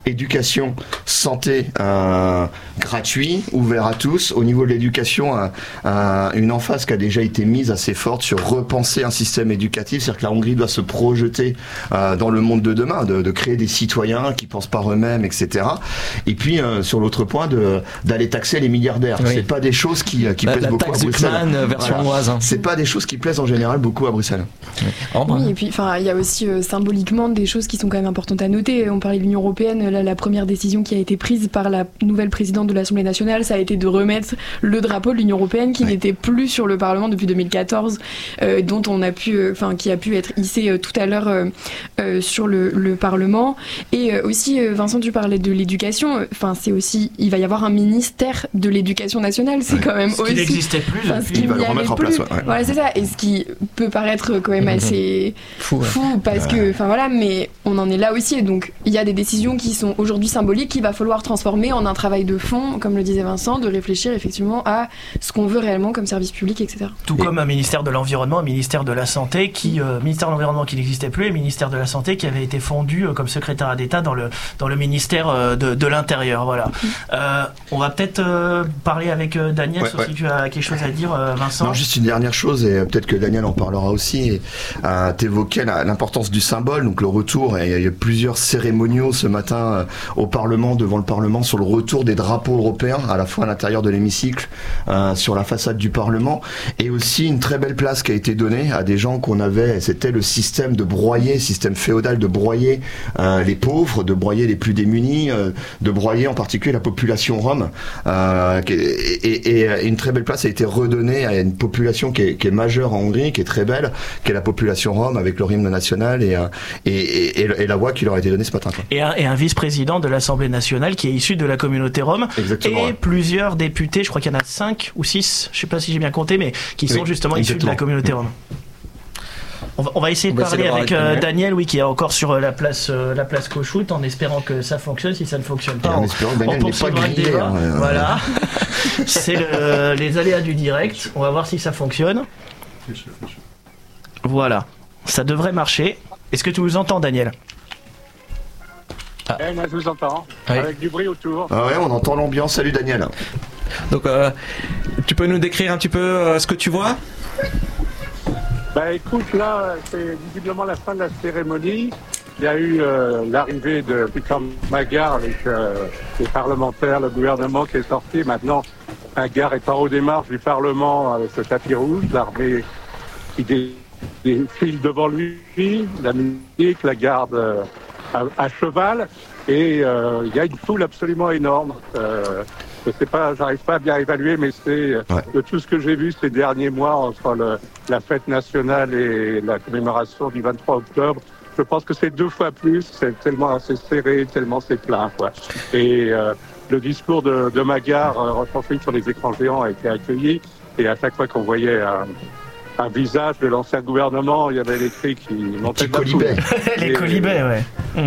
éducation, santé gratuit, ouvert à tous. Au niveau de l'éducation, une emphase qui a déjà été mise assez forte sur repenser un système éducatif, c'est-à-dire que la Hongrie doit se projeter dans le monde de demain, de créer des citoyens qui pensent par eux-mêmes, etc. Et puis sur l'autre point, d'aller taxer les milliardaires. Oui. C'est pas des choses qui plaisent beaucoup à Bruxelles. Version hongroise. C'est pas des choses qui plaisent en général beaucoup à Bruxelles. Oui, et puis il y a aussi symboliquement des choses qui sont quand même importantes à noter. On parlait de l'Union européenne, la première décision qui a été prise par la nouvelle présidente de l'Assemblée nationale, ça a été de remettre le drapeau de l'Union européenne qui n'était plus sur le Parlement depuis 2014, dont qui a pu être hissé tout à l'heure sur le Parlement. Et aussi, Vincent, tu parlais de l'éducation. C'est aussi, il va y avoir un ministère de l'éducation nationale. C'est quand même ce aussi. Qui n'existait plus. Il va le remettre en place. Voilà, c'est ça. Et ce qui peut paraître quand même assez fou parce que, mais on en est là aussi. Et donc, il y a des décisions qui sont aujourd'hui symboliques qu'il va falloir transformer en un travail de fond, comme le disait Vincent, de réfléchir effectivement à ce qu'on veut réellement comme service public, etc. Tout comme un ministère de l'environnement, un ministère de la santé, ministère de l'environnement qui n'existait plus, et ministère de la santé qui avait été fondu comme secrétaire d'État dans le ministère de l'Intérieur. Voilà. On va peut-être parler avec Daniel, sauf si tu as quelque chose à dire, Vincent. Non, juste une dernière chose, et peut-être que Daniel en parlera aussi. T'évoquais l'importance du symbole, donc le retour. Et il y a plusieurs cérémoniaux ce matin au Parlement, devant le Parlement, sur le retour des drapeaux européens, à la fois à l'intérieur de l'hémicycle, sur la façade du Parlement, et aussi une très belle place qui a été donnée à des gens qu'on avait. C'était le système système féodal de broyer les pauvres, de broyer les plus démunis, de broyer en particulier la population rome. Et une très belle place a été redonnée à une population qui est majeure en Hongrie, qui est très belle, qui est la population rome, avec leur hymne national et la voix qui leur a été donnée ce matin. Et un vice-président de l'Assemblée nationale qui est issu de la communauté rome. Exactement, et plusieurs députés, je crois qu'il y en a 5 ou 6, je sais pas si j'ai bien compté, mais qui sont justement issus de la communauté rome. On va essayer de parler avec Daniel, qui est encore sur la place Kossuth, en espérant que ça fonctionne. Si ça ne fonctionne pas, on poursuivra le débat. Voilà. C'est les aléas du direct. On va voir si ça fonctionne. Voilà. Ça devrait marcher. Est-ce que tu nous entends, Daniel ? Moi, je vous entends. Oui. Avec du bruit autour. Ouais, on entend l'ambiance. Salut, Daniel. Donc, tu peux nous décrire un petit peu ce que tu vois ? Écoute, là, c'est visiblement la fin de la cérémonie. Il y a eu l'arrivée de Peter Magyar avec les parlementaires, le gouvernement qui est sorti. Maintenant, Magyar est en haut des marches du Parlement avec ce tapis rouge, l'armée qui défile devant lui, la musique, la garde à cheval. Et il y a une foule absolument énorme. Je sais pas, j'arrive pas à bien évaluer, mais c'est de tout ce que j'ai vu ces derniers mois entre la fête nationale et la commémoration du 23 octobre. Je pense que c'est 2 fois plus, c'est tellement c'est serré, tellement c'est plein, quoi. Et le discours de Magyar, retransmis sur les écrans géants, a été accueilli. Et à chaque fois qu'on voyait un visage de l'ancien gouvernement, il y avait les cris qui montaient de la foule. Les colibets, ouais.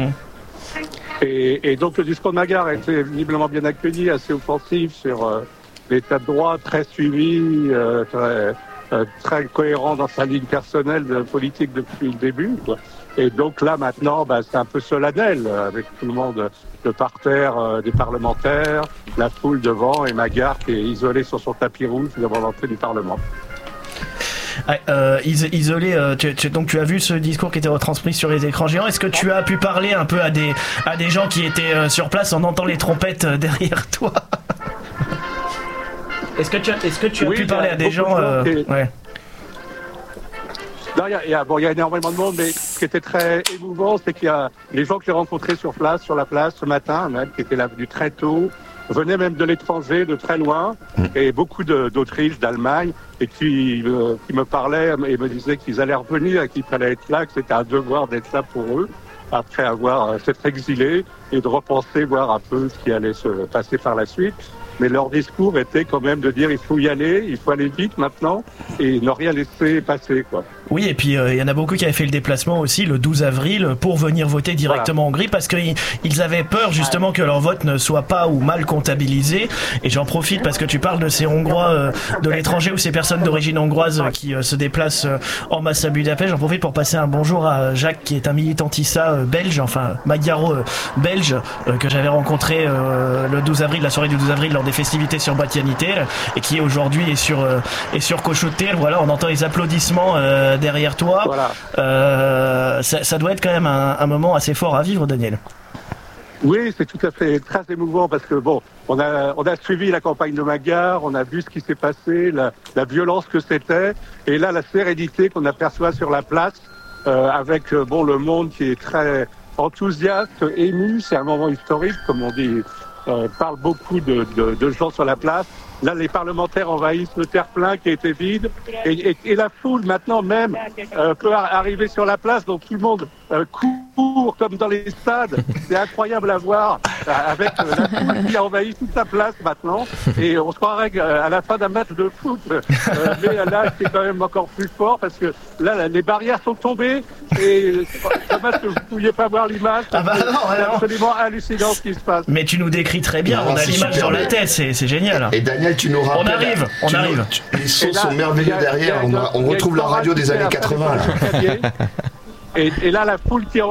Et donc le discours de Magyar a été visiblement bien accueilli, assez offensif sur l'état de droit, très suivi, très cohérent dans sa ligne personnelle de politique depuis le début, quoi. Et donc là maintenant, c'est un peu solennel, avec tout le monde, le parterre des parlementaires, la foule devant et Magyar qui est isolé sur son tapis rouge devant l'entrée du Parlement. Isolé, donc tu as vu ce discours qui était retransmis sur les écrans géants. Est-ce que tu as pu parler un peu à des gens qui étaient sur place? On entend les trompettes derrière toi. Est-ce que tu as pu parler à des gens ouais. Non, il y a énormément de monde, mais ce qui était très émouvant, c'est qu'il y a les gens que j'ai rencontrés sur la place ce matin, même, qui étaient là venus très tôt, venaient même de l'étranger, de très loin, et beaucoup d'Autriche, d'Allemagne, et qui me parlaient et me disaient qu'ils allaient revenir, qu'ils allaient être là, que c'était un devoir d'être là pour eux, après avoir s'être exilés, et de repenser, voir un peu ce qui allait se passer par la suite. Mais leur discours était quand même de dire il faut y aller, il faut aller vite maintenant, et ne rien laisser passer, quoi. Oui, et puis il y en a beaucoup qui avaient fait le déplacement aussi le 12 avril pour venir voter directement en Hongrie parce qu'ils avaient peur justement que leur vote ne soit pas ou mal comptabilisé. Et j'en profite parce que tu parles de ces Hongrois de l'étranger ou ces personnes d'origine hongroise qui se déplacent en masse à Budapest. J'en profite pour passer un bonjour à Jacques qui est un militantissa belge, enfin magyaro belge, que j'avais rencontré le 12 avril, la soirée du 12 avril lors des festivités sur Batianitér et qui aujourd'hui est sur Kossuth tér. Voilà, on entend les applaudissements derrière toi. Voilà. Ça doit être quand même un moment assez fort à vivre, Daniel. Oui, c'est tout à fait très émouvant parce que bon, on a suivi la campagne de Magyar, on a vu ce qui s'est passé, la violence que c'était, et là la sérénité qu'on aperçoit sur la place avec le monde qui est très enthousiaste, ému. C'est un moment historique, comme on dit. Parle beaucoup de gens sur la place. Là, les parlementaires envahissent le terre-plein qui était vide. Et la foule, maintenant même, peut arriver sur la place. Donc tout le monde court comme dans les stades. C'est incroyable à voir avec la foule qui envahit toute la place maintenant. Et on se croirait à la fin d'un match de foot. Mais là, c'est quand même encore plus fort parce que là, les barrières sont tombées. Et c'est dommage que vous ne pouviez pas voir l'image. Ah bah non, c'est absolument hallucinant ce qui se passe. Mais tu nous décris très bien. On a l'image dans la tête. C'est génial. Et Daniel, tu nous rappelles. On arrive. Les sons sont merveilleux derrière. On retrouve la radio des années 80. Là. Et là, la foule qui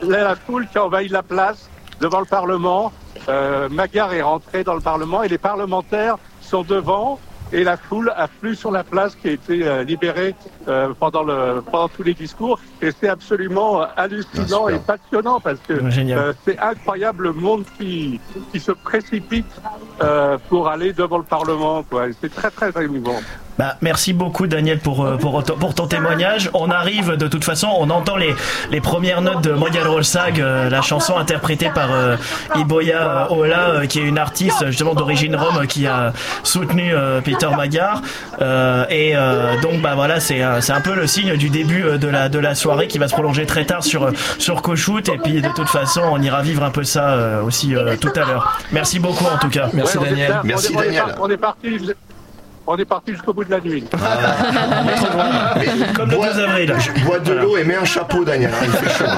envahit la place devant le Parlement. Magyar est rentré dans le Parlement et les parlementaires sont devant. Et la foule afflue sur la place qui a été libérée pendant tous les discours. Et c'est absolument hallucinant et passionnant parce que c'est incroyable le monde qui se précipite pour aller devant le Parlement, quoi. Et c'est très très émouvant. Merci beaucoup Daniel pour ton témoignage. On arrive de toute façon, on entend les premières notes de Magyarország, la chanson interprétée par Ibolya Ola, qui est une artiste justement d'origine rome qui a soutenu Peter Magyar. Donc voilà, c'est un peu le signe du début de la soirée qui va se prolonger très tard sur Kossuth. Et puis de toute façon, on ira vivre un peu ça aussi tout à l'heure. Merci beaucoup en tout cas. Merci Daniel. Merci Daniel. On est parti jusqu'au bout de la nuit. Comme le 12 avril. Bois de l'eau et mets un chapeau, Daniel. Il fait chaud.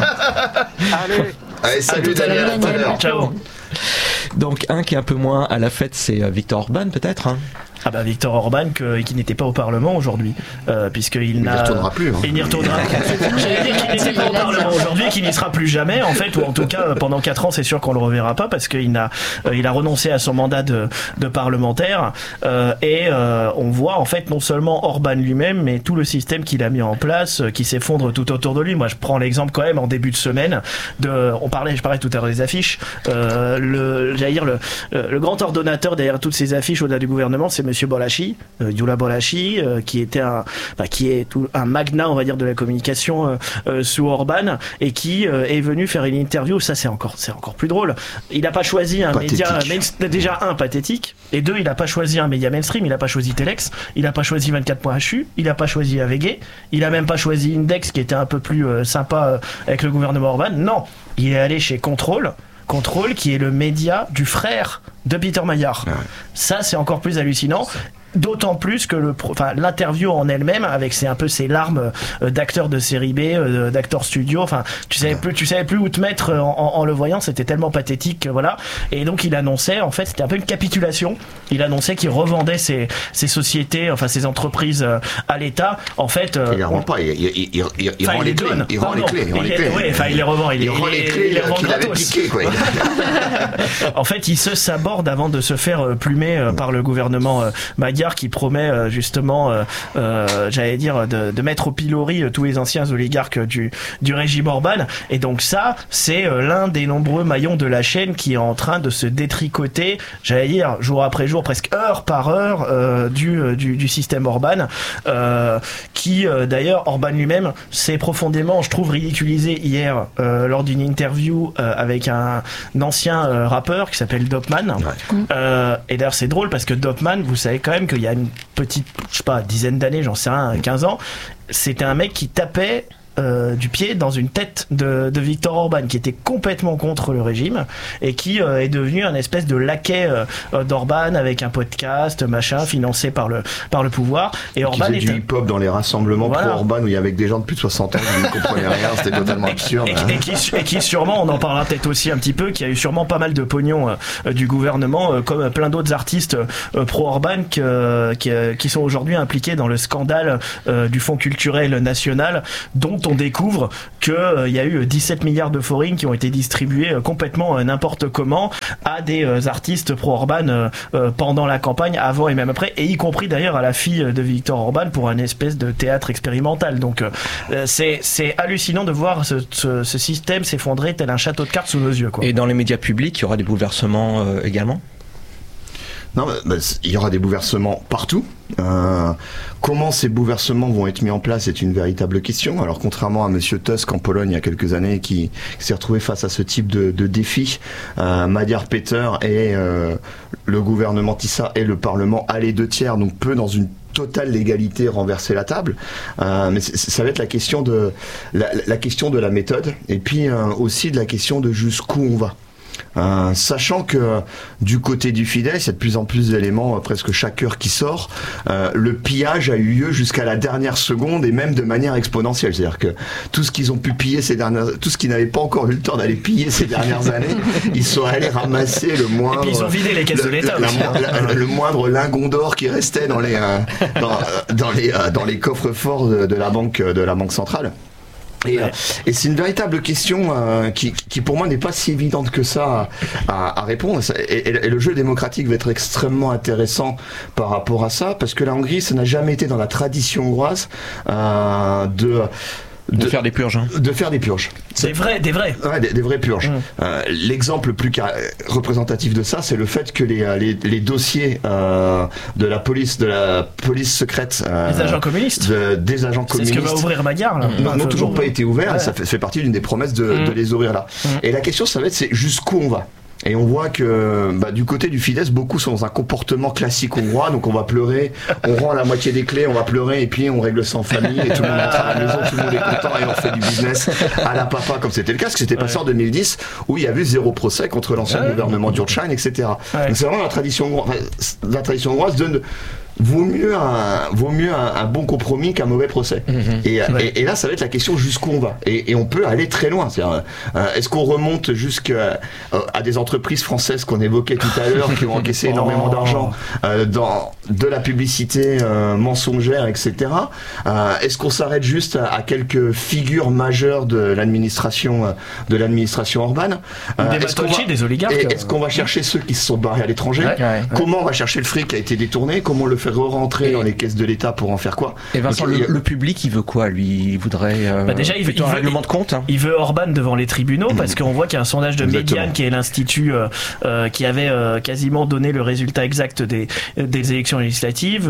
Allez, salut Daniel. À tout à l'heure. Ciao. Donc un qui est un peu moins à la fête, c'est Viktor Orban peut-être. Ah bah Viktor Orban qui n'était pas au Parlement aujourd'hui puisqu'il n'y retournera plus. Il n'y retournera plus. J'allais dire qu'il n'était pas au Parlement aujourd'hui, qu'il n'y sera plus jamais en fait, ou en tout cas pendant 4 ans c'est sûr qu'on le reverra pas parce qu'il a renoncé à son mandat de parlementaire et on voit en fait non seulement Orban lui-même mais tout le système qu'il a mis en place qui s'effondre tout autour de lui. Moi je prends l'exemple quand même en début de semaine je parlais tout à l'heure des affiches. Le grand ordonnateur derrière toutes ces affiches au-delà du gouvernement, c'est Monsieur Bolachi, Gyula Bolachi, qui est un magnat, on va dire, de la communication sous Orban, et qui est venu faire une interview. Ça, c'est encore plus drôle. Il n'a pas choisi un média, déjà pathétique, et 2, il n'a pas choisi un média mainstream. Il n'a pas choisi Telex, il n'a pas choisi 24.hu, il n'a pas choisi AVG, il n'a même pas choisi Index, qui était un peu plus sympa avec le gouvernement Orban. Non, il est allé chez Control, qui est le média du frère de Peter Magyar. Ouais. Ça, c'est encore plus hallucinant. D'autant plus que l'interview en elle-même, avec ses larmes d'acteurs de série B, d'acteurs studio, tu savais plus où te mettre en le voyant, c'était tellement pathétique, voilà. Et donc il annonçait, en fait, c'était un peu une capitulation. Il annonçait qu'il revendait ses sociétés, ses entreprises à l'État. En fait, il les rend pas, il rend les clés. Il rend les clés. Il les revend. Il rend les clés qu'il avait piquées, quoi. En fait, il se saborde avant de se faire plumer par le gouvernement magyar, qui promet justement, j'allais dire, de mettre au pilori tous les anciens oligarques du régime Orban. Et donc ça, c'est l'un des nombreux maillons de la chaîne qui est en train de se détricoter, j'allais dire, jour après jour, presque heure par heure, du système Orban, qui d'ailleurs, Orban lui-même s'est profondément, je trouve, ridiculisé hier lors d'une interview avec un ancien rappeur qui s'appelle Dopman. Ouais. Et d'ailleurs, c'est drôle parce que Dopman, vous savez quand même qu'il y a une petite, dizaine d'années, j'en sais rien, 15 ans, c'était un mec qui tapait du pied dans une tête de Viktor Orban qui était complètement contre le régime et qui est devenu un espèce de laquais d'Orban avec un podcast machin financé par le pouvoir. Et Orban faisait du hip-hop dans les rassemblements pro-Orban où il y avait des gens de plus de 60 ans qui ne comprenaient rien, c'était totalement absurde. Et qui sûrement, on en parlera peut-être aussi un petit peu, qui a eu sûrement pas mal de pognon du gouvernement, comme plein d'autres artistes pro-Orban qui sont aujourd'hui impliqués dans le scandale du Fonds culturel national, dont on découvre qu'il y a eu 17 milliards de forints qui ont été distribués complètement n'importe comment à des artistes pro-Orban pendant la campagne, avant et même après, et y compris d'ailleurs à la fille de Viktor Orban pour un espèce de théâtre expérimental. Donc c'est hallucinant de voir ce système s'effondrer tel un château de cartes sous nos yeux, quoi. Et dans les médias publics, il y aura des bouleversements également ? Non, il y aura des bouleversements partout. Comment ces bouleversements vont être mis en place est une véritable question. Alors, contrairement à Monsieur Tusk en Pologne il y a quelques années qui s'est retrouvé face à ce type de défi, Magyar Péter et le gouvernement Tisza et le Parlement à les 2/3, donc peut dans une totale légalité renverser la table, mais ça va être la question de la question de la méthode et puis aussi de la question de jusqu'où on va. Sachant que du côté du Fidesz, il y a de plus en plus d'éléments, presque chaque heure qui sort, le pillage a eu lieu jusqu'à la dernière seconde et même de manière exponentielle. C'est-à-dire que tout ce qu'ils ont pu piller tout ce qu'ils n'avaient pas encore eu le temps d'aller piller ces dernières années, ils sont allés ramasser le moindre. Et puis ils ont vidé les caisses de l'État. Le moindre lingon d'or qui restait dans les coffres forts de la banque centrale. Et c'est une véritable question qui pour moi n'est pas si évidente que ça à répondre. Et le jeu démocratique va être extrêmement intéressant par rapport à ça, parce que la Hongrie, ça n'a jamais été dans la tradition hongroise de faire des purges. De faire des purges. Des vrais. Ouais, des vraies purges. L'exemple le plus représentatif de ça, c'est le fait que les dossiers de la police secrète, des agents communistes. Des agents communistes. C'est ce que va ouvrir Magyar, là. N'ont toujours pas été ouverts, et ça fait partie d'une des promesses de les ouvrir là. Et la question, ça va être, c'est jusqu'où on va. Et on voit que du côté du Fidesz, beaucoup sont dans un comportement classique hongrois, donc on va pleurer, on rend la moitié des clés, on va pleurer et puis on règle ça en famille et tout le monde rentre à la maison, tout le monde est content et on fait du business à la papa, comme c'était le cas, ce qui s'était passé en 2010 où il y avait 0 procès contre l'ancien gouvernement d'Gyurcsány, etc. Donc c'est vraiment la tradition hongroise donne vaut mieux un bon compromis qu'un mauvais procès. Et là, ça va être la question jusqu'où on va. Et on peut aller très loin. Est-ce qu'on remonte jusqu'à des entreprises françaises qu'on évoquait tout à l'heure, qui ont encaissé énormément d'argent de la publicité mensongère, etc. Est-ce qu'on s'arrête juste à quelques figures majeures de l'administration Orban? Des oligarques. Est-ce qu'on va chercher ceux qui se sont barrés à l'étranger? Comment on va chercher le fric qui a été détourné? Comment le faire re-rentrer dans les caisses de l'État pour en faire quoi? Et Vincent, le public, il veut quoi, lui? Il voudrait déjà, il veut un règlement de compte, hein. Il veut Orban devant les tribunaux, parce qu'on voit qu'il y a un sondage de Median, qui est l'institut qui avait quasiment donné le résultat exact des élections législatives.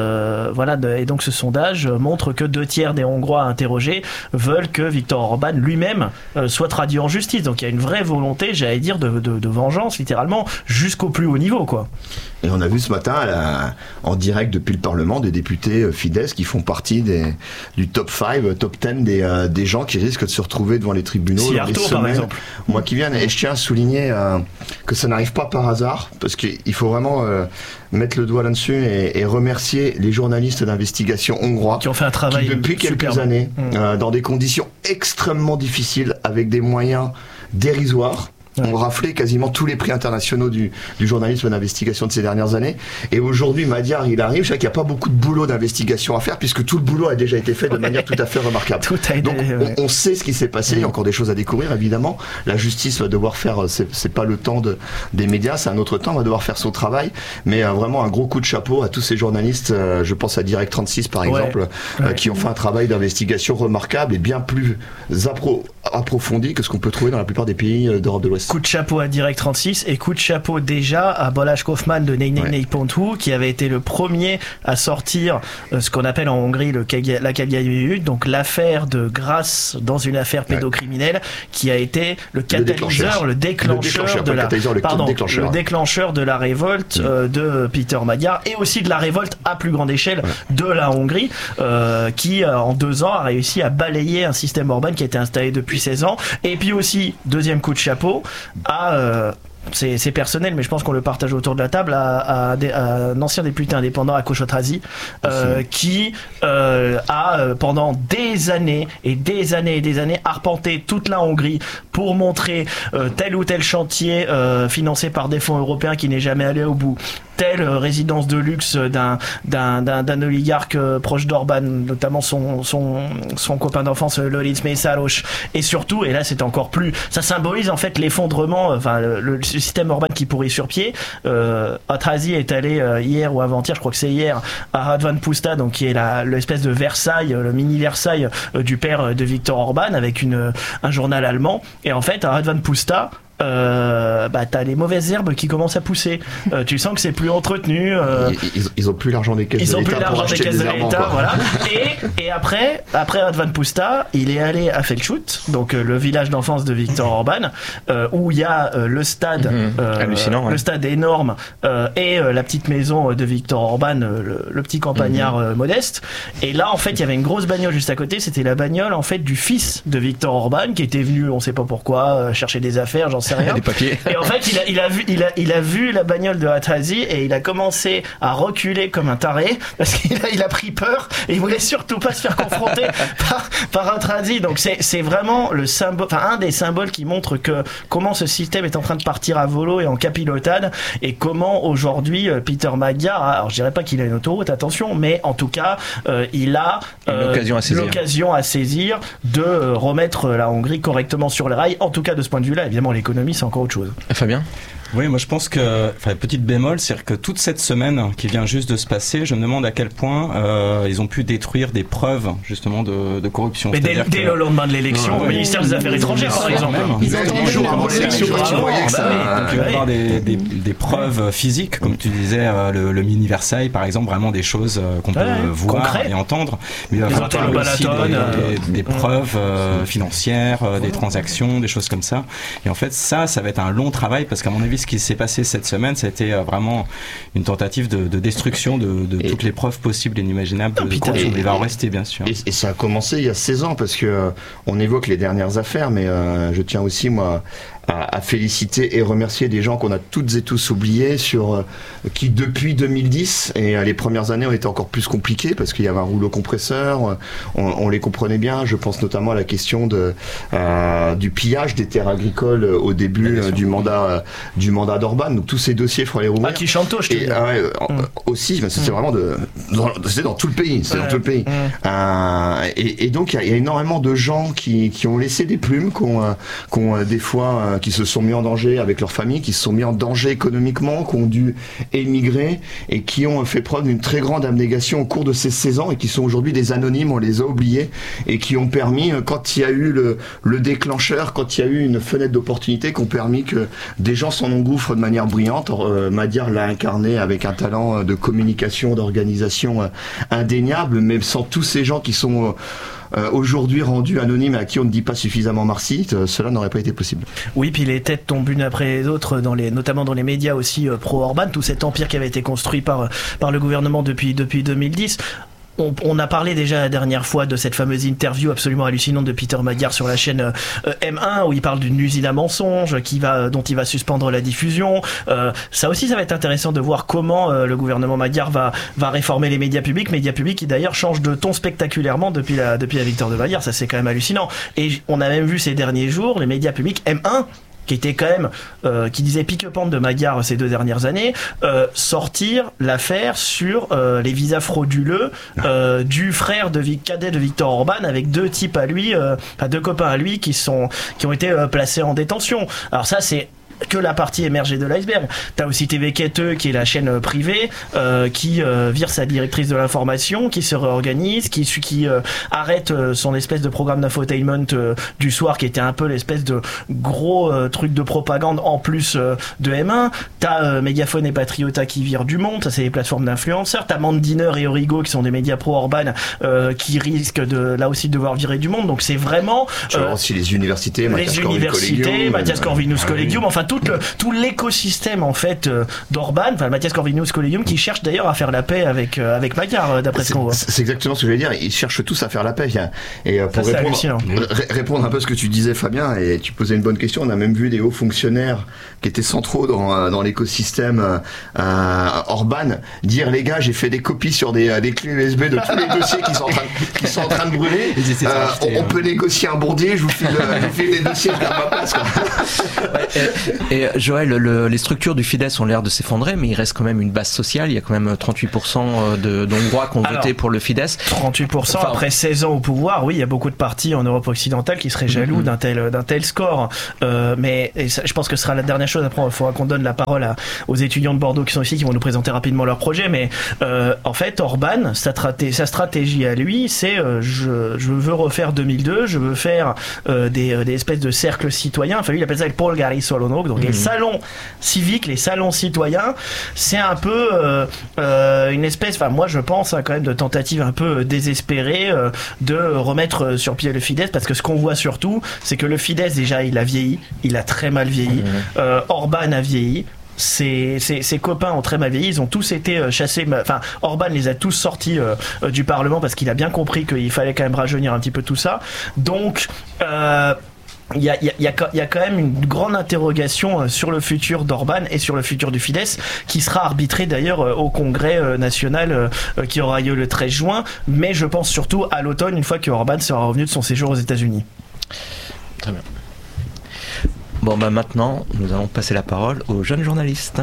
Et donc ce sondage montre que 2/3 des Hongrois interrogés veulent que Viktor Orban lui-même soit traduit en justice. Donc il y a une vraie volonté, j'allais dire, de vengeance, littéralement, jusqu'au plus haut niveau, quoi. Et on a vu ce matin en direct depuis le Parlement des députés Fidesz qui font partie du top 5, top 10 des gens qui risquent de se retrouver devant les tribunaux dans les semaines, mois qui viennent. Et je tiens à souligner que ça n'arrive pas par hasard, parce qu'il faut vraiment mettre le doigt là-dessus et remercier les journalistes d'investigation hongrois qui ont fait un travail qui, depuis quelques années, dans des conditions extrêmement difficiles, avec des moyens dérisoires, ont raflé quasiment tous les prix internationaux du journalisme d'investigation de ces dernières années. Et aujourd'hui, Magyar, il arrive. Je sais qu'il n'y a pas beaucoup de boulot d'investigation à faire, puisque tout le boulot a déjà été fait de manière tout à fait remarquable. Donc, on sait ce qui s'est passé. Il y a encore des choses à découvrir, évidemment. La justice va devoir faire, c'est pas le temps des médias, c'est un autre temps, va devoir faire son travail. Mais vraiment un gros coup de chapeau à tous ces journalistes. Je pense à Direct 36, par exemple, qui ont fait un travail d'investigation remarquable et bien plus approfondi que ce qu'on peut trouver dans la plupart des pays d'Europe de l'Ouest. Coup de chapeau à Direct 36 et coup de chapeau déjà à Balázs Kaufmann de Nei.hu qui avait été le premier à sortir ce qu'on appelle en Hongrie la Kagelyai ügy, donc l'affaire de grâce dans une affaire pédocriminelle qui a été le catalyseur, le déclencheur de la révolte de Peter Magyar et aussi de la révolte à plus grande échelle de la Hongrie qui en 2 ans a réussi à balayer un système Orban qui a été installé depuis 16 ans. Et puis aussi, deuxième coup de chapeau à c'est personnel, mais je pense qu'on le partage autour de la table, à un ancien député indépendant, à Kossuth-Rázy, qui a pendant des années et des années et des années arpenté toute la Hongrie pour montrer tel ou tel chantier financé par des fonds européens qui n'est jamais allé au bout, telle résidence de luxe d'un oligarque proche d'Orban, notamment son copain d'enfance Lőrinc Mészáros, et surtout, et là c'est encore plus, ça symbolise en fait l'effondrement, enfin le système Orban qui pourrit sur pied. Rázy est allé hier ou avant-hier, je crois que c'est hier, à Radvan Puszta, donc qui est l'espèce de Versailles, le mini Versailles du père de Viktor Orban, avec un journal allemand, et en fait à Radvan Puszta t'as les mauvaises herbes qui commencent à pousser. Tu sens que c'est plus entretenu. Ils ont plus l'argent des caisses de l'État pour acheter des herbes, voilà. Et après Radvan Puszta, il est allé à Felchut, donc le village d'enfance de Viktor Orban, où il y a le stade, le stade énorme et la petite maison de Viktor Orban, le petit campagnard modeste. Et là, en fait, il y avait une grosse bagnole juste à côté. C'était la bagnole en fait du fils de Viktor Orban qui était venu, on sait pas pourquoi, chercher des affaires, j'en sais rien. Des papiers. Et en fait, il a vu la bagnole de Rázy et il a commencé à reculer comme un taré parce qu'il a pris peur et il voulait surtout pas se faire confronter par Rázy. Donc c'est vraiment le symbole, un des symboles qui montre comment ce système est en train de partir à volo et en capilotade, et comment aujourd'hui Peter Magyar, alors je dirais pas qu'il a une autoroute, attention, mais en tout cas il a l'occasion à saisir de remettre la Hongrie correctement sur les rails. En tout cas de ce point de vue-là, évidemment l'économie c'est encore autre chose. Fabien ? Oui, moi je pense que, petite bémol, c'est que toute cette semaine qui vient juste de se passer, je me demande à quel point ils ont pu détruire des preuves justement de corruption. Mais dès le lendemain de l'élection, au ministère des Affaires étrangères par exemple. Ils ont avant l'élection, tu vas avoir des preuves physiques, comme tu disais, le mini Versailles par exemple, vraiment des choses qu'on peut voir concret et entendre. Mais il va falloir aussi des preuves financières, des transactions, des choses comme ça. Et en fait, ça va être un long travail parce qu'à mon avis, ce qui s'est passé cette semaine, c'était vraiment une tentative de destruction de toutes les preuves possibles et inimaginables de corruption. Il va en rester, bien sûr. Et ça a commencé il y a 16 ans, parce que on évoque les dernières affaires, mais je tiens aussi, moi, à féliciter et remercier des gens qu'on a toutes et tous oubliés, qui depuis 2010 et les premières années ont été encore plus compliquées parce qu'il y avait un rouleau compresseur, on les comprenait bien. Je pense notamment à la question du pillage des terres agricoles au début du mandat d'Orban. Donc tous ces dossiers, il faut les rouvrir. Qui chantoche, je te dis. Aussi, mais c'était vraiment c'est dans tout le pays. C'est dans tout le pays. Et donc il y a énormément de gens qui ont laissé des plumes, qui ont des fois qui se sont mis en danger avec leur famille, qui se sont mis en danger économiquement, qui ont dû émigrer et qui ont fait preuve d'une très grande abnégation au cours de ces 16 ans et qui sont aujourd'hui des anonymes, on les a oubliés, et qui ont permis, quand il y a eu le déclencheur, quand il y a eu une fenêtre d'opportunité, qui ont permis que des gens s'en engouffrent de manière brillante. Magyar l'a incarné avec un talent de communication, d'organisation indéniable, mais sans tous ces gens qui sont aujourd'hui rendus anonymes, à qui on ne dit pas suffisamment merci, cela n'aurait pas été possible. Oui, puis les têtes tombent une après les autres, notamment dans les médias aussi pro-Orban, tout cet empire qui avait été construit par le gouvernement depuis 2010. On a parlé déjà la dernière fois de cette fameuse interview absolument hallucinante de Peter Magyar sur la chaîne M1 où il parle d'une usine à mensonges dont il va suspendre la diffusion. Ça aussi, ça va être intéressant de voir comment le gouvernement Magyar va réformer les médias publics qui d'ailleurs changent de ton spectaculairement depuis la victoire de Magyar. Ça, c'est quand même hallucinant. Et on a même vu ces derniers jours les médias publics M1 qui était quand même qui disait pique-pente de Magyar ces 2 dernières années, sortir l'affaire sur les visas frauduleux du frère cadet de Viktor Orban, avec 2 types à lui, 2 copains à lui qui ont été placés en détention. Alors ça, c'est que la partie émergée de l'iceberg. T'as aussi TV Kette, qui est la chaîne privée, qui vire sa directrice de l'information, qui se réorganise, qui arrête son espèce de programme d'infotainment du soir, qui était un peu l'espèce de gros truc de propagande en plus de M1. T'as Mégaphone et Patriota qui virent du monde, ça c'est les plateformes d'influenceurs. T'as Mandiner et Origo qui sont des médias pro-Orban qui risquent là aussi de devoir virer du monde. Donc c'est vraiment aussi les universités, Mathias Corvinus Collegium, enfin tout l'écosystème en fait d'Orban, enfin Mathias Corvinus Collegium qui cherche d'ailleurs à faire la paix avec Magyar, d'après ce qu'on voit. C'est exactement ce que je voulais dire, ils cherchent tous à faire la paix. Et pour répondre un peu à ce que tu disais, Fabien, et tu posais une bonne question, on a même vu des hauts fonctionnaires qui étaient centraux dans l'écosystème Orban dire les gars, j'ai fait des copies sur des clés USB de tous les dossiers qui sont en train de brûler. On peut négocier un bourdier, je vous file les dossiers, je garde ma place. Et Joël, les structures du Fidesz ont l'air de s'effondrer, mais il reste quand même une base sociale. Il y a quand même 38% d'Hongrois qui ont voté pour le Fidesz. 38% après 16 ans au pouvoir, oui, il y a beaucoup de partis en Europe occidentale qui seraient jaloux d'un tel score. Mais je pense que ce sera la dernière chose. Après, il faudra qu'on donne la parole aux étudiants de Bordeaux qui sont ici, qui vont nous présenter rapidement leur projet. Mais en fait, Orban, sa stratégie à lui, c'est je veux refaire 2002, je veux faire des espèces de cercles citoyens. Enfin, lui, il appelle ça le polgári szalonok, donc les salons civiques, les salons citoyens. C'est un peu une espèce, enfin moi je pense quand même de tentative un peu désespérée de remettre sur pied le Fidesz, parce que ce qu'on voit surtout, c'est que le Fidesz déjà il a vieilli, il a très mal vieilli. Orban a vieilli. Ses copains ont très mal vieilli, ils ont tous été chassés, enfin Orban les a tous sortis du Parlement parce qu'il a bien compris qu'il fallait quand même rajeunir un petit peu tout ça. Donc il y a quand même une grande interrogation sur le futur d'Orban et sur le futur du Fidesz, qui sera arbitré d'ailleurs au congrès national qui aura lieu le 13 juin, mais je pense surtout à l'automne, une fois que Orban sera revenu de son séjour aux États-Unis. Très bien. Bon, maintenant, nous allons passer la parole aux jeunes journalistes.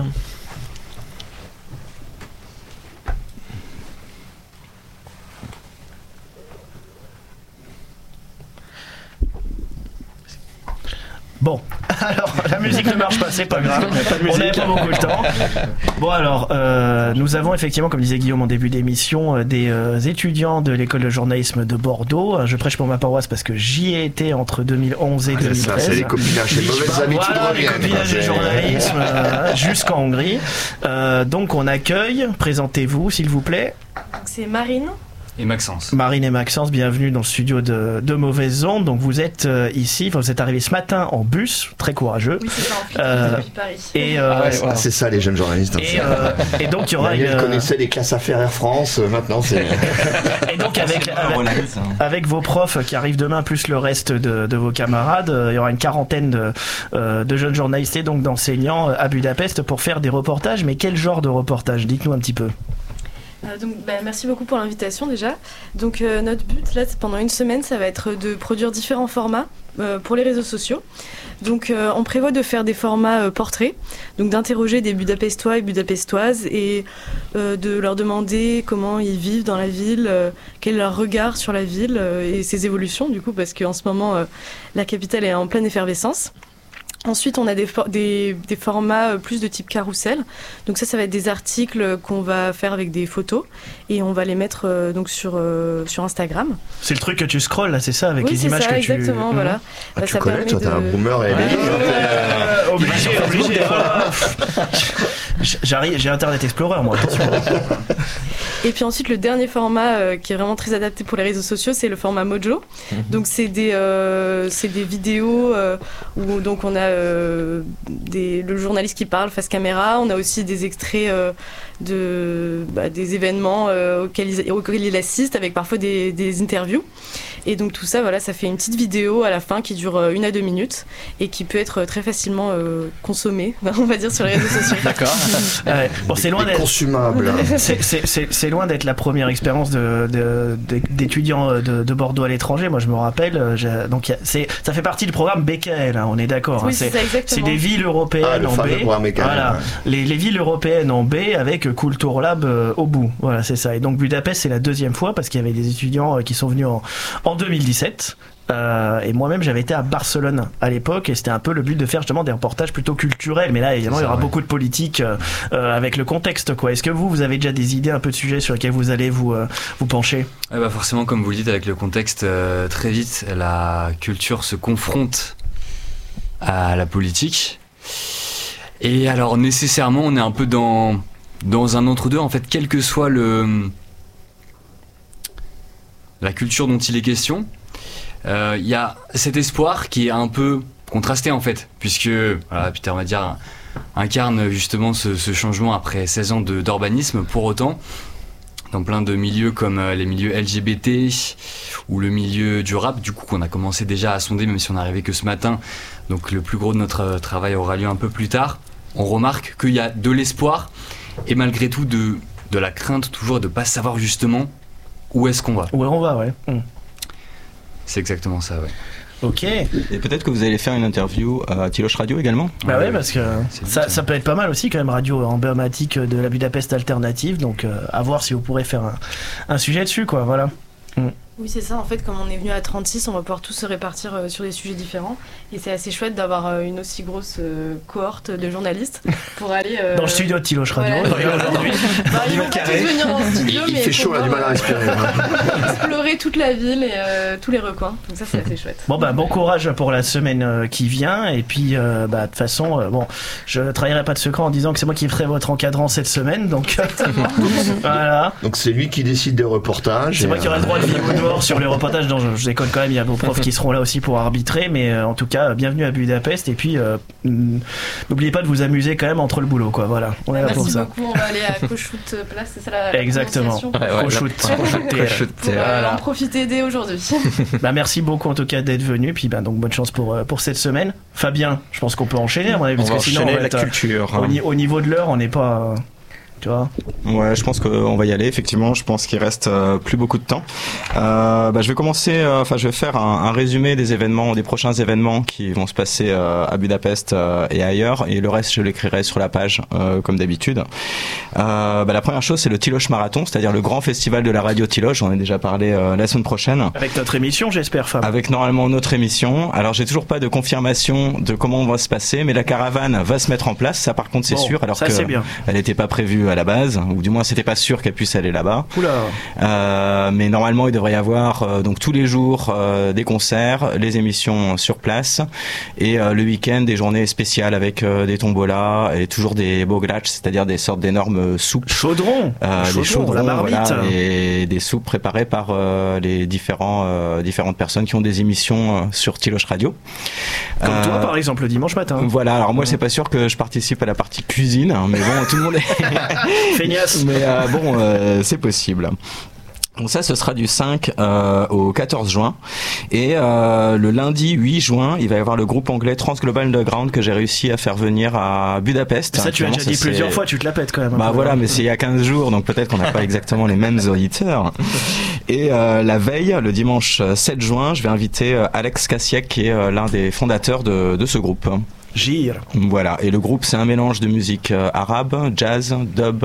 Bon, alors la musique ne marche pas, c'est pas grave, on n'avait pas beaucoup de temps. Bon alors, nous avons effectivement, comme disait Guillaume en début d'émission, des étudiants de l'école de journalisme de Bordeaux. Je prêche pour ma paroisse parce que j'y ai été entre 2011 et 2013. C'est les copinages, les mauvaises habitudes reviennent. Les copinages de journalisme jusqu'en Hongrie. Donc on accueille, présentez-vous s'il vous plaît. C'est Marine. Et Maxence. Marine et Maxence, bienvenue dans le studio de Mauvaises Ondes. Donc vous êtes ici, vous êtes arrivés ce matin en bus, très courageux. Oui, c'est ça, depuis Paris. Et c'est ça les jeunes journalistes. Et donc il y aura une... connaissait les classes affaires Air France, maintenant c'est... Et donc avec vos profs qui arrivent demain, plus le reste de vos camarades, il y aura une quarantaine de jeunes journalistes et donc d'enseignants à Budapest pour faire des reportages. Mais quel genre de reportage? Dites-nous un petit peu. Merci beaucoup pour l'invitation déjà. Donc notre but là pendant une semaine, ça va être de produire différents formats pour les réseaux sociaux. Donc on prévoit de faire des formats portraits, donc d'interroger des Budapestois et Budapestoises et de leur demander comment ils vivent dans la ville, quel est leur regard sur la ville et ses évolutions du coup, parce qu'en ce moment la capitale est en pleine effervescence. Ensuite, on a des formats plus de type carrousel. Donc ça va être des articles qu'on va faire avec des photos et on va les mettre donc sur Instagram. C'est le truc que tu scrolles là, c'est ça, avec les images ça, que exactement, voilà. Tu connais, toi, t'es un boomer et obligé. J'ai Internet Explorer, moi. Et puis ensuite, le dernier format qui est vraiment très adapté pour les réseaux sociaux, c'est le format Mojo. Donc c'est des vidéos où donc on a le journaliste qui parle face caméra. On a aussi des extraits des événements auxquels il assiste, avec parfois des interviews. Et donc tout ça, voilà, ça fait une petite vidéo à la fin qui dure 1 à 2 minutes et qui peut être très facilement consommée, on va dire, sur les réseaux sociaux. D'accord. Bon, c'est loin d'être consumable. C'est loin d'être la première expérience d'étudiants de Bordeaux à l'étranger. Moi, je me rappelle. Donc ça fait partie du programme BKL. Hein, on est d'accord. Oui, c'est des villes européennes en B. Voilà, les villes européennes en B avec Kultur Lab au bout. Voilà, c'est ça. Et donc Budapest, c'est la deuxième fois parce qu'il y avait des étudiants qui sont venus en 2017. Et moi-même j'avais été à Barcelone à l'époque et c'était un peu le but de faire justement des reportages plutôt culturels, mais là évidemment il y aura beaucoup de politique avec le contexte quoi. Est-ce que vous avez déjà des idées un peu de sujets sur lesquels vous allez vous pencher? Forcément, comme vous le dites, avec le contexte, très vite la culture se confronte à la politique et alors nécessairement on est un peu dans un entre-deux en fait, quel que soit la culture dont il est question. Il y a cet espoir qui est un peu contrasté en fait, puisque Peter Magyar incarne justement ce changement après 16 ans d'urbanisme. Pour autant, dans plein de milieux comme les milieux LGBT ou le milieu du rap, du coup qu'on a commencé déjà à sonder, même si on n'est arrivé que ce matin, donc le plus gros de notre travail aura lieu un peu plus tard, on remarque qu'il y a de l'espoir et malgré tout de la crainte toujours de ne pas savoir justement où est-ce qu'on va. Où on va, ouais. C'est exactement ça, ouais. Ok. Et peut-être que vous allez faire une interview à Tiloche Radio également. Bah ouais, parce que ça peut être pas mal aussi quand même, radio emblématique de la Budapest alternative, donc à voir si vous pourrez faire un sujet dessus quoi, voilà. Oui, c'est ça. En fait, comme on est venu à 36, on va pouvoir tous se répartir sur des sujets différents. Et c'est assez chouette d'avoir une aussi grosse cohorte de journalistes pour aller... dans le studio de Tiloche Radio. Aujourd'hui. Ils vont pas tous venir dans le studio, mais il fait chaud, on a du mal à respirer. Explorer toute la ville et tous les recoins. Donc ça, c'est assez chouette. Bon courage pour la semaine qui vient. Et puis, de toute façon, je ne trahirai pas de secret en disant que c'est moi qui ferai votre encadrant cette semaine. Donc, voilà. Donc c'est lui qui décide des reportages. C'est moi qui aurai le droit de vivre au dehors sur les reportages. Non, je déconne quand même, il y a vos profs qui seront là aussi pour arbitrer, mais en tout cas bienvenue à Budapest et puis n'oubliez pas de vous amuser quand même entre le boulot quoi, voilà, on est là pour ça. Merci beaucoup, on va aller à Kossuth Place, c'est ça la exactement, Kossuth pour en profiter dès aujourd'hui. Merci beaucoup en tout cas d'être venu, puis donc bonne chance pour cette semaine. Fabien, je pense qu'on peut enchaîner à mon avis, parce que sinon la culture. Au niveau de l'heure on n'est pas... Tu vois. Ouais, je pense qu'on va y aller. Effectivement, je pense qu'il reste plus beaucoup de temps. Je vais commencer. Je vais faire un résumé des événements, des prochains événements qui vont se passer à Budapest et ailleurs. Et le reste, je l'écrirai sur la page comme d'habitude. La première chose, c'est le Tiloche Marathon, c'est-à-dire le grand festival de la radio Tiloche. J'en ai déjà parlé la semaine prochaine. Avec notre émission, j'espère, Fab. Avec normalement notre émission. Alors, j'ai toujours pas de confirmation de comment on va se passer, mais la caravane va se mettre en place. Ça, par contre, c'est sûr. Alors que elle n'était pas prévue à la base, ou du moins c'était pas sûr qu'elle puisse aller là-bas. Mais normalement il devrait y avoir donc tous les jours des concerts, les émissions sur place et le week-end des journées spéciales avec des tombolas et toujours des bogracs, c'est-à-dire des sortes d'énormes soupes. Chaudrons, des chaudrons, la marmite. Et des soupes préparées par les différentes personnes qui ont des émissions sur Tiloche Radio. Comme toi par exemple le dimanche matin. Voilà, alors moi c'est pas sûr que je participe à la partie cuisine, mais bon tout le monde est feignasse. Mais c'est possible. Donc ça, ce sera du 5 au 14 juin. Et le lundi 8 juin, il va y avoir le groupe anglais Transglobal Underground que j'ai réussi à faire venir à Budapest. Ça, tu as déjà dit plusieurs fois, tu te la pètes quand même. Voilà, mais c'est il y a 15 jours, donc peut-être qu'on n'a pas exactement les mêmes auditeurs. Et la veille, le dimanche 7 juin, je vais inviter Alex Kasiek, qui est l'un des fondateurs de ce groupe. Gire. Voilà, et le groupe c'est un mélange de musique arabe, jazz, dub,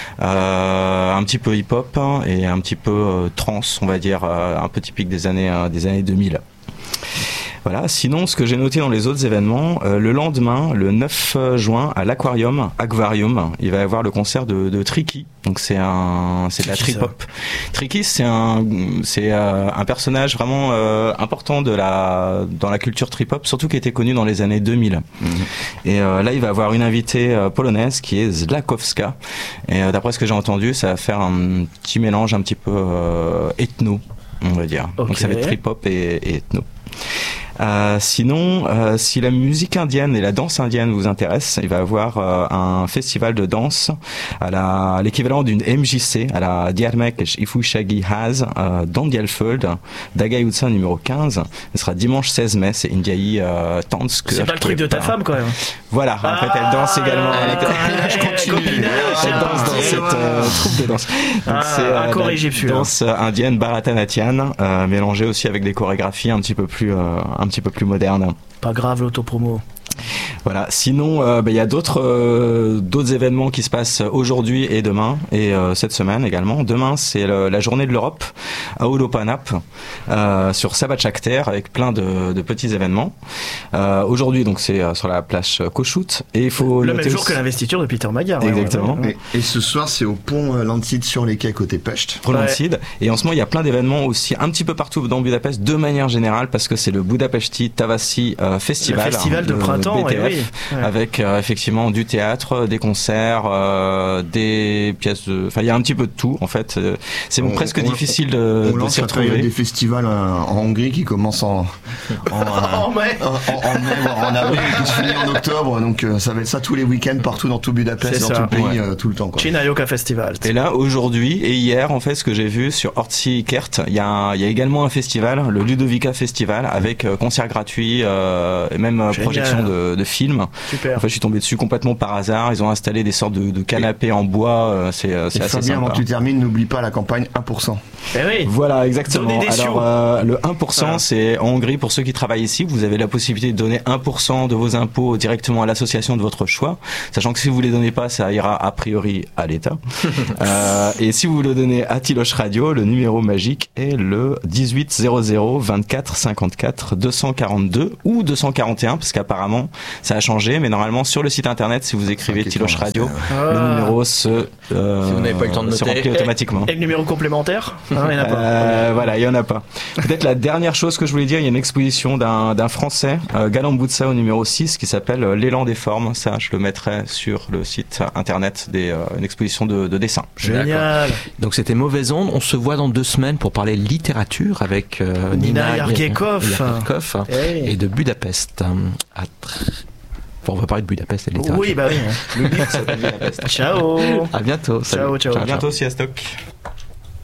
un petit peu hip-hop et un petit peu trance, on va dire, un peu typique des années 2000. Voilà, sinon ce que j'ai noté dans les autres événements, le lendemain, le 9 juin, à l'Aquarium, il va y avoir le concert de Tricky. Donc c'est de la trip-hop. Tricky, c'est un personnage vraiment important dans la culture trip-hop, surtout qui était connu dans les années 2000. Et là, il va avoir une invitée polonaise qui est Zlakowska. Et d'après ce que j'ai entendu, ça va faire un petit mélange un petit peu ethno, on va dire. Okay. Donc ça va être trip-hop et ethno. Sinon, si la musique indienne et la danse indienne vous intéressent, il va y avoir un festival de danse à l'équivalent d'une MJC, à la Gyermek Ifjúsági Ház dans Dielföld, Dagai utca numéro 15. Ce sera dimanche 16 mai, c'est Indiai Tanzkör. C'est pas le truc de ta femme quand même. Voilà, en fait elle danse également. Elle danse dans cette troupe de danse. C'est incorrigible celui-là. Danse indienne Bharatanatyam, mélangée aussi avec des chorégraphies un petit peu plus moderne. Pas grave l'autopromo. Voilà. Sinon, il y a d'autres événements qui se passent aujourd'hui et demain, et cette semaine également. Demain, c'est la journée de l'Europe à Olopanap, sur Sabat-Chakter, avec plein de petits événements. Aujourd'hui, donc, c'est sur la plage Kossuth, et il faut le même jour que l'investiture de Peter Magyar. Exactement. Et ce soir, c'est au pont Lánchíd sur les quais côté Pest. Pour Lánchíd. Et en ce moment, il y a plein d'événements aussi un petit peu partout dans Budapest, de manière générale, parce que c'est le Budapesti Tavaszi Festival. Le festival de printemps, BTF, avec effectivement du théâtre, des concerts, des pièces de... Enfin, il y a un petit peu de tout, en fait. C'est presque difficile de s'y retrouver. Il y a des festivals en Hongrie qui commencent en mai, voire en avril, qui se finissent en octobre. Donc ça va être ça tous les week-ends, partout dans tout Budapest, dans tout le pays, tout le temps. Chinayoka Festival. Et là, aujourd'hui et hier, en fait, ce que j'ai vu sur Ortsy Kert, il y a également un festival, le Ludovica Festival, avec concert gratuit et même projection de films. Super. En fait, je suis tombé dessus complètement par hasard. Ils ont installé des sortes de canapés en bois. C'est assez Fabien, sympa. avant que tu termines, n'oublie pas la campagne 1%. Eh oui. Voilà, exactement. Alors, le 1%, voilà. C'est en Hongrie, pour ceux qui travaillent ici, vous avez la possibilité de donner 1% de vos impôts directement à l'association de votre choix. Sachant que si vous ne les donnez pas, ça ira a priori à l'État. Et si vous le donnez à Tiloche Radio, le numéro magique est le 18 00 24 54 242 ou 241, parce qu'apparemment, ça a changé, mais normalement sur le site internet, si vous écrivez Tiloche Radio, le numéro si vous n'avez pas eu le temps de noter, remplit automatiquement. Et le numéro complémentaire? Non, il n'y en a pas. Voilà, il n'y en a pas. Peut-être la dernière chose que je voulais dire, il y a une exposition d'un Français, Galamboutsa au numéro 6, qui s'appelle L'élan des formes. Ça, je le mettrai sur le site internet, une exposition de dessin. Génial. Donc c'était Mauvaise Onde. On se voit dans 2 semaines pour parler littérature avec Nina Yargekov et de Budapest. On va parler de Budapest et de littérature. Oui, bah oui. Le livre s'appelle Budapest. Ciao. À bientôt. Ciao. À bientôt, Sziasztok.